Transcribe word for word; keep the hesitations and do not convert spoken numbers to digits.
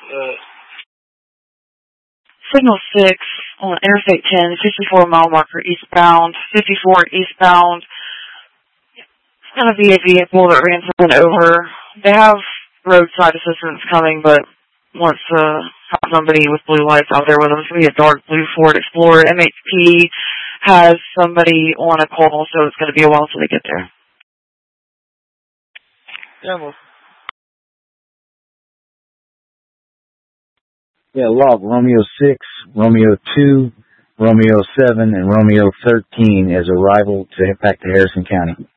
Uh, Signal six on Interstate ten, fifty-four mile marker eastbound, fifty-four eastbound. It's going to be a vehicle that ran someone over. They have roadside assistance coming, but wants to have somebody with blue lights out there with them. It's going to be a dark blue Ford Explorer. M H P has somebody on a call, so it's going to be a while till they get there. yeah, well, Yeah, log Romeo six, Romeo two, Romeo seven, and Romeo thirteen as arrival to back to Harrison County.